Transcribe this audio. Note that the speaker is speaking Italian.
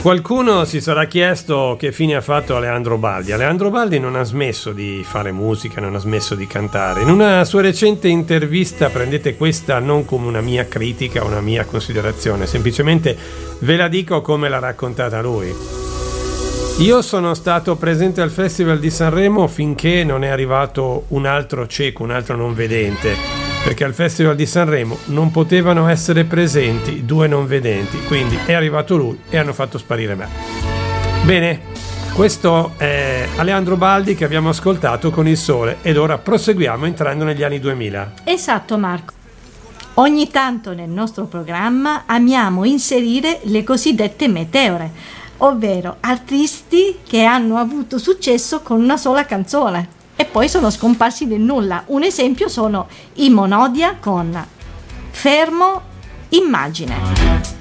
Qualcuno si sarà chiesto che fine ha fatto Aleandro Baldi. Aleandro Baldi non ha smesso di fare musica, non ha smesso di cantare. In una sua recente intervista, prendete questa non come una mia critica o una mia considerazione, semplicemente ve la dico come l'ha raccontata lui. Io sono stato presente al Festival di Sanremo finché non è arrivato un altro cieco, un altro non vedente, perché al Festival di Sanremo non potevano essere presenti due non vedenti, quindi è arrivato lui e hanno fatto sparire me. Bene, questo è Aleandro Baldi che abbiamo ascoltato con Il Sole ed ora proseguiamo entrando negli anni 2000. Esatto, Marco. Ogni tanto nel nostro programma amiamo inserire le cosiddette meteore, ovvero artisti che hanno avuto successo con una sola canzone e poi sono scomparsi nel nulla. Un esempio sono i Monodia con Fermo Immagine.